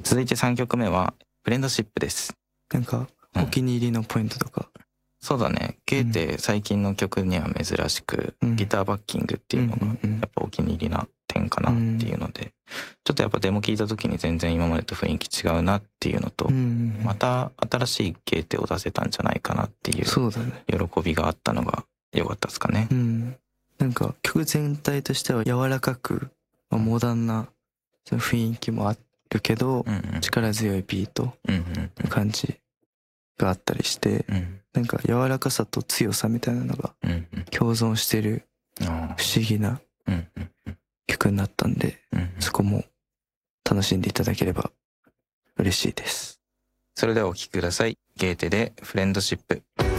続いて3曲目はフレンドシップです。 なんかお気に入りのポイントとか。 そうだね。ゲイって最近の曲には珍しく、ギターバッキングっていうのがやっぱお気に入りな点かなっていうので、ちょっとやっぱデモ聞いた時に全然今までと雰囲気違うなっていうのと、また新しいゲイテを出せたんじゃないかなっていう喜びがあったのが良かったですかね。 なんか曲全体としては柔らかく、モダンなその雰囲気もあるけど、力強いビートの感じがあったりして、なんか柔らかさと強さみたいなのが共存してる不思議な曲になったんで、そこも楽しんでいただければ嬉しいです。 それではお聴きください。ゲーテでフレンドシップ。